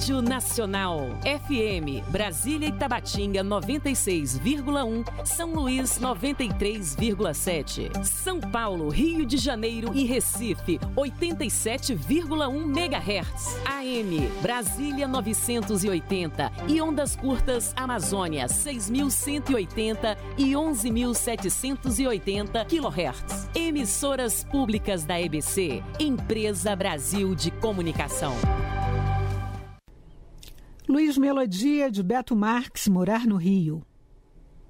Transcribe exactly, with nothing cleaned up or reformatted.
Rádio Nacional. F M, Brasília e Tabatinga noventa e seis vírgula um, São Luís noventa e três vírgula sete. São Paulo, Rio de Janeiro e Recife oitenta e sete vírgula um megahertz. A M, Brasília novecentos e oitenta e ondas curtas Amazônia seis mil cento e oitenta e onze mil setecentos e oitenta quilohertz. Emissoras públicas da E B C, Empresa Brasil de Comunicação. Luiz Melodia, de Beto Marques, Morar no Rio.